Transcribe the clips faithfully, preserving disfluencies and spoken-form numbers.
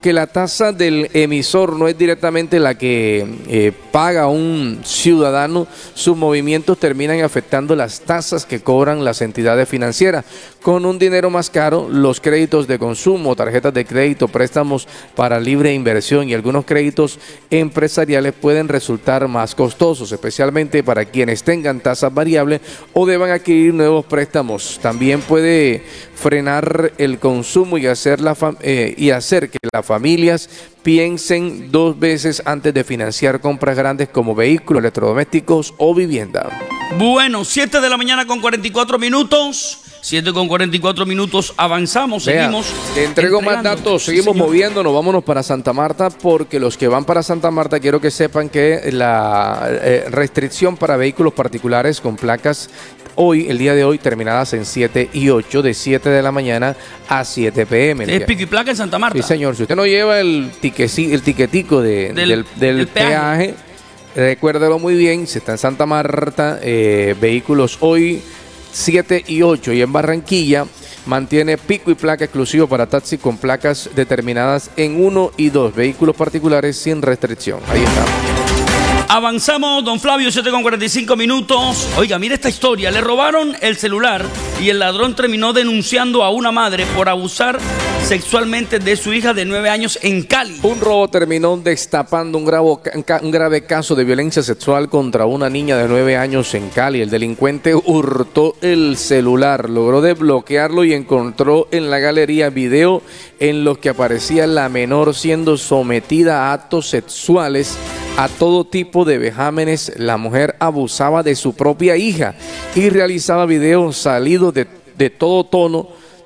Que la tasa del emisor no es directamente la que eh, paga un ciudadano, sus movimientos terminan afectando las tasas que cobran las entidades financieras. Con un dinero más caro, los créditos de consumo, tarjetas de crédito, préstamos para libre inversión y algunos créditos empresariales pueden resultar más costosos, especialmente para quienes tengan tasas variables o deban adquirir nuevos préstamos. También puede frenar el consumo y hacer, la eh, y hacer que las familias piensen dos veces antes de financiar compras grandes como vehículos, electrodomésticos o vivienda. Bueno, siete de la mañana con cuarenta y cuatro minutos. siete con cuarenta y cuatro minutos, avanzamos, Vea, seguimos. Te entrego entregando. más datos, seguimos sí, moviéndonos, vámonos para Santa Marta, porque los que van para Santa Marta quiero que sepan que la eh, restricción para vehículos particulares con placas hoy, el día de hoy, terminadas en siete y ocho, de siete de la mañana a siete pe eme. ¿Es pico y placa en Santa Marta? Sí, señor. Si usted no lleva el, tiqueci, el tiquetico de, del, del, del, del peaje, peaje recuérdelo muy bien, si está en Santa Marta, eh, vehículos hoy siete y ocho, y en Barranquilla mantiene pico y placa exclusivo para taxi con placas determinadas en uno y dos, vehículos particulares sin restricción. Ahí está. Avanzamos, don Flavio, siete con cuarenta y cinco minutos. Oiga, mira esta historia. Le robaron el celular y el ladrón terminó denunciando a una madre por abusar sexualmente de su hija de nueve años en Cali. Un robo terminó destapando un grave, un grave caso de violencia sexual contra una niña de nueve años en Cali. El delincuente hurtó el celular, logró desbloquearlo y encontró en la galería video en los que aparecía la menor siendo sometida a actos sexuales, a todo tipo de vejámenes. La mujer abusaba de su propia hija y realizaba videos salidos de, de todo tono,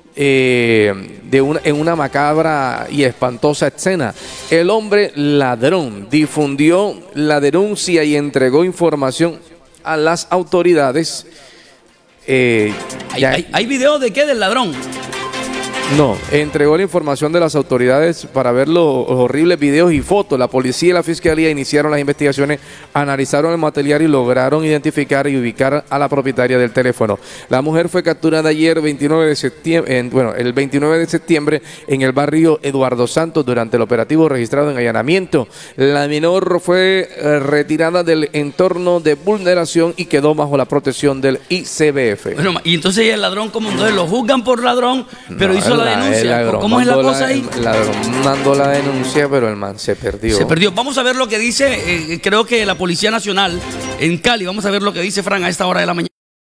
eh, de una, en una macabra y espantosa escena. El hombre ladrón difundió la denuncia y entregó información a las autoridades. Eh, ¿Hay, ya... ¿Hay, ¿Hay video de qué? ¿Del ladrón? No, entregó la información de las autoridades para ver los horribles videos y fotos. La policía y la fiscalía iniciaron las investigaciones, analizaron el material y lograron identificar y ubicar a la propietaria del teléfono. La mujer fue capturada ayer, veintinueve de septiembre, en, bueno, el veintinueve de septiembre, en el barrio Eduardo Santos, durante el operativo registrado en allanamiento. La menor fue eh, retirada del entorno de vulneración y quedó bajo la protección del I C B F. Bueno, y entonces el ladrón, como entonces lo juzgan por ladrón, pero no, hizo la denuncia. ¿Cómo es la cosa ahí? El ladrón mandó la denuncia, pero el man se perdió. Se perdió. Vamos a ver lo que dice, eh, creo que la Policía Nacional en Cali. Vamos a ver lo que dice Fran a esta hora de la mañana.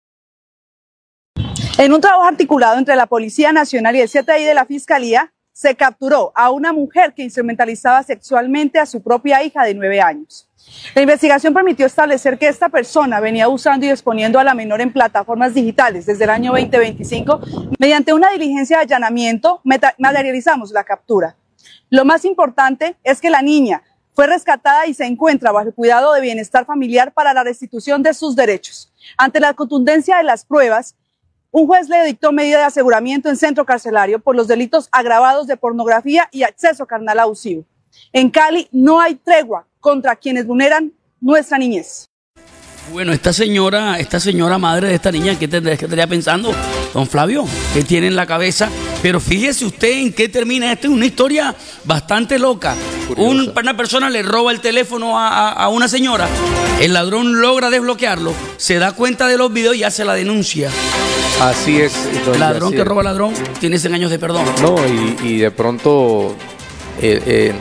En un trabajo articulado entre la Policía Nacional y el C T I de la Fiscalía, se capturó a una mujer que instrumentalizaba sexualmente a su propia hija de nueve años. La investigación permitió establecer que esta persona venía usando y exponiendo a la menor en plataformas digitales desde el año veinte veinticinco. Mediante una diligencia de allanamiento, materializamos la captura. Lo más importante es que la niña fue rescatada y se encuentra bajo el cuidado de bienestar familiar para la restitución de sus derechos. Ante la contundencia de las pruebas, un juez le dictó medida de aseguramiento en centro carcelario por los delitos agravados de pornografía y acceso carnal abusivo. En Cali no hay tregua contra quienes vulneran nuestra niñez. Bueno, esta señora, esta señora madre de esta niña, ¿qué tendría, qué estaría pensando, don Flavio? ¿Qué tiene en la cabeza? Pero fíjese usted en qué termina. Esta es una historia bastante loca. Un, una persona le roba el teléfono a, a, a una señora, el ladrón logra desbloquearlo, se da cuenta de los videos y hace la denuncia. Así es. El ladrón que roba ladrón tiene cien años de perdón. No, y, y de pronto, eh, eh,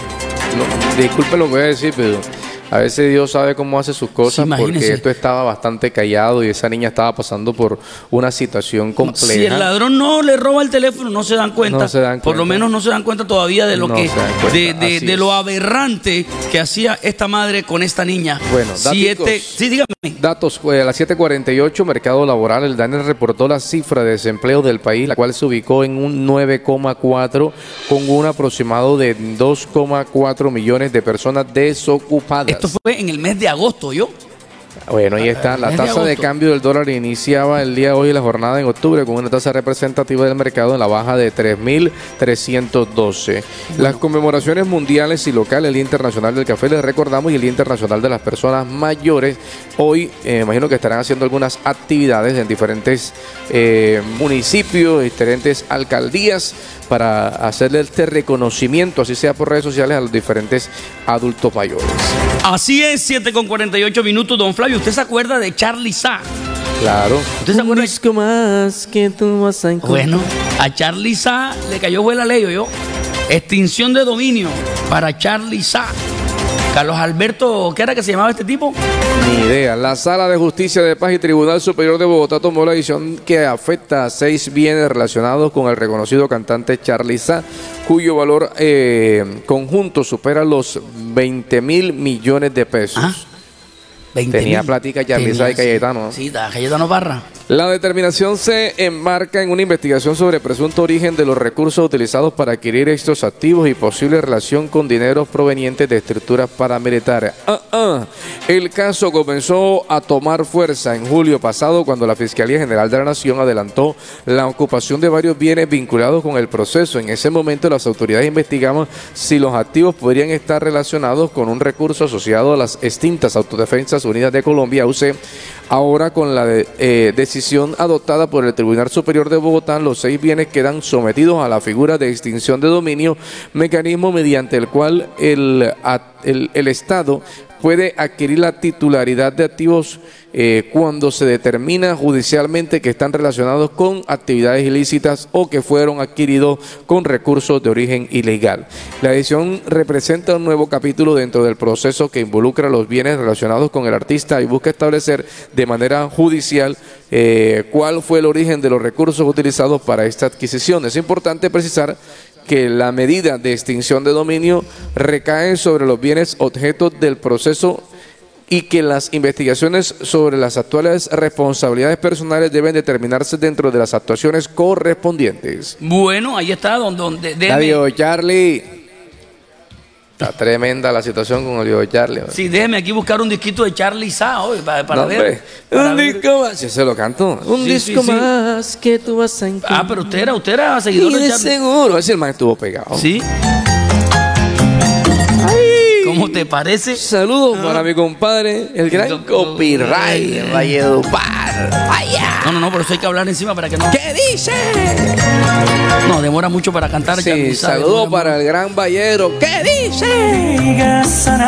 no, disculpe lo que voy a decir, pero a veces Dios sabe cómo hace sus cosas, sí, porque esto estaba bastante callado y esa niña estaba pasando por una situación compleja. Si el ladrón no le roba el teléfono, no se dan cuenta. No se dan cuenta. Por lo menos no se dan cuenta todavía de lo no que de, de, de lo aberrante que hacía esta madre con esta niña. Bueno, Siete, datos, sí, dígame. Datos, eh, a las siete cuarenta y ocho, mercado laboral, el DANE reportó la cifra de desempleo del país, la cual se ubicó en un nueve coma cuatro, con un aproximado de dos coma cuatro millones de personas desocupadas. Esto fue en el mes de agosto, ¿yo? Bueno, ahí está. La tasa de cambio del dólar iniciaba el día de hoy la jornada en octubre con una tasa representativa del mercado en la baja de tres mil trescientos doce. Bueno. Las conmemoraciones mundiales y locales, el Día Internacional del Café, les recordamos, y el Día Internacional de las Personas Mayores. Hoy, eh, imagino que estarán haciendo algunas actividades en diferentes eh, municipios, diferentes alcaldías, para hacerle este reconocimiento, así sea por redes sociales, a los diferentes adultos mayores. Así es, siete con cuarenta y ocho minutos, don Flavio. ¿Usted se acuerda de Charly Sa? Claro. ¿Usted se acuerda? Un disco más que tú vas a encontrar. Bueno, a Charly Sa le cayó fue la ley, yo. Extinción de dominio para Charly Sa. Carlos Alberto, ¿qué era que se llamaba este tipo? Ni idea. La Sala de Justicia de Paz y Tribunal Superior de Bogotá tomó la decisión que afecta a seis bienes relacionados con el reconocido cantante Charly Sa, cuyo valor eh, conjunto supera los veinte mil millones de pesos. ¿Ah? Tenía plática Charly Sa y Cayetano. Sí, da Cayetano Parra. La determinación se enmarca en una investigación sobre presunto origen de los recursos utilizados para adquirir estos activos y posible relación con dineros provenientes de estructuras paramilitares. Uh -uh. El caso comenzó a tomar fuerza en julio pasado cuando la Fiscalía General de la Nación adelantó la ocupación de varios bienes vinculados con el proceso. En ese momento las autoridades investigaban si los activos podrían estar relacionados con un recurso asociado a las extintas Autodefensas Unidas de Colombia, U C. Ahora, con la de, eh, decisión adoptada por el Tribunal Superior de Bogotá, los seis bienes quedan sometidos a la figura de extinción de dominio, mecanismo mediante el cual el, el, el Estado puede adquirir la titularidad de activos eh, cuando se determina judicialmente que están relacionados con actividades ilícitas o que fueron adquiridos con recursos de origen ilegal. La decisión representa un nuevo capítulo dentro del proceso que involucra los bienes relacionados con el artista y busca establecer de manera judicial eh, cuál fue el origen de los recursos utilizados para esta adquisición. Es importante precisar que la medida de extinción de dominio recae sobre los bienes objetos del proceso y que las investigaciones sobre las actuales responsabilidades personales deben determinarse dentro de las actuaciones correspondientes. Bueno, ahí está donde... donde Adiós, Charly. Está tremenda la situación con Olivo Charly. Sí, déjeme aquí buscar un disquito de Charly Sa hoy para, para no, ver. Para un ver. disco más. Yo se lo canto. Un sí, disco sí, más sí. que tú vas a encontrar. Ah, pero usted era, usted era seguidor sí, de Charly. Seguro, a ver si el man estuvo pegado. Sí. Ay. ¿Cómo te parece? Saludos ah. para mi compadre, el gran el copyright de Valledupar. Vaya. No, no, no, pero eso hay que hablar encima para que no. ¿Qué dice? No, demora mucho para cantar. Sí, saludos para el gran Vallero. ¿Qué dice?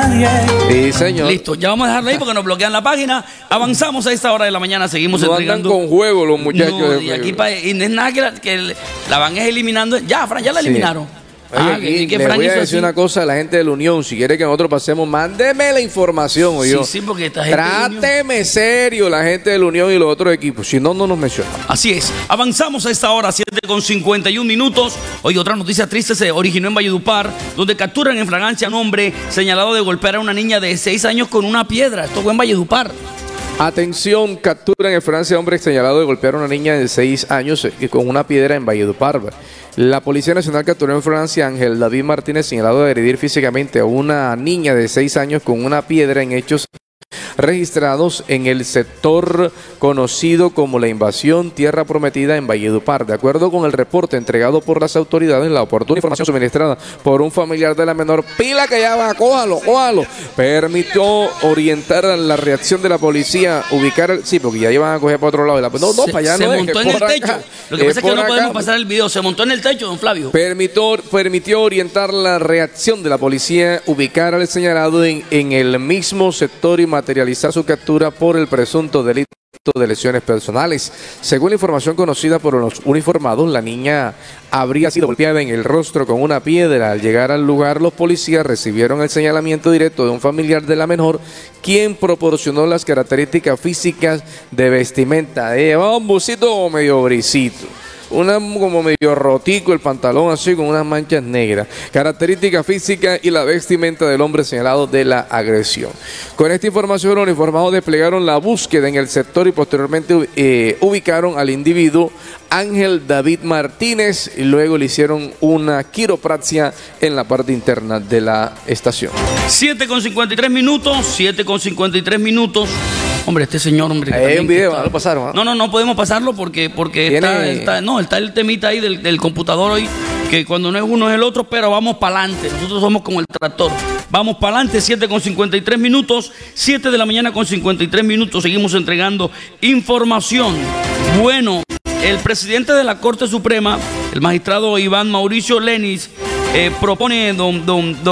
Sí, señor. Listo, ya vamos a dejarlo ahí porque nos bloquean la página. Avanzamos a esta hora de la mañana, seguimos no entregando. Andan con juego los muchachos. No, y aquí pa, y no es nada que la, que la van es eliminando. Ya, Fran, ya la eliminaron. Sí. Oye, ah, aquí, que, que le voy a decir así? Una cosa a la gente de la Unión. Si quiere que nosotros pasemos, mándeme la información. Sí, yo. sí, porque esta gente Tráteme serio la gente de la Unión y los otros equipos. Si no, no nos mencionan. Así es. Avanzamos a esta hora, siete con cincuenta y un minutos. Hoy otra noticia triste se originó en Valledupar, donde capturan en flagrancia a un hombre señalado de golpear a una niña de seis años con una piedra. Esto fue en Valledupar. Atención, capturan en Francia a hombre señalado de golpear a una niña de seis años con una piedra en Valledupar. La Policía Nacional capturó en Francia a Ángel David Martínez, señalado de agredir físicamente a una niña de seis años con una piedra en hechos registrados en el sector conocido como La Invasión Tierra Prometida en Valledupar. De acuerdo con el reporte entregado por las autoridades, la oportuna información suministrada por un familiar de la menor, pila que ya va, cójalo, cójalo, permitió orientar la reacción de la policía, ubicar, sí, porque ya iban a coger para otro lado. La, no, no, se, para allá se no montó es, en el acá, techo. Lo que pasa es que no acá. podemos pasar el video. Se montó en el techo, don Flavio. Permitió, permitió orientar la reacción de la policía, ubicar al señalado en, en el mismo sector y materializar su captura por el presunto delito de lesiones personales. Según la información conocida por los uniformados, la niña habría sido golpeada en el rostro con una piedra. Al llegar al lugar, los policías recibieron el señalamiento directo de un familiar de la menor, quien proporcionó las características físicas de vestimenta. Llevaba un busito medio brisito, una como medio rotico el pantalón, así con unas manchas negras. Característica física y la vestimenta del hombre señalado de la agresión. Con esta información, los uniformados desplegaron la búsqueda en el sector y posteriormente eh, ubicaron al individuo Ángel David Martínez y luego le hicieron una quiropraxia en la parte interna de la estación. siete con cincuenta y tres minutos, siete con cincuenta y tres minutos. Hombre, este señor, hombre. Hay un video, está... lo pasaron. ¿eh? No, no, no podemos pasarlo porque, porque está, está, no, está el temita ahí del, del computador hoy, que cuando no es uno es el otro, pero vamos para adelante. Nosotros somos como el tractor. Vamos para adelante, siete con cincuenta y tres minutos, siete de la mañana con cincuenta y tres minutos. Seguimos entregando información. Bueno, el presidente de la Corte Suprema, el magistrado Iván Mauricio Lenis, eh, propone don, don, don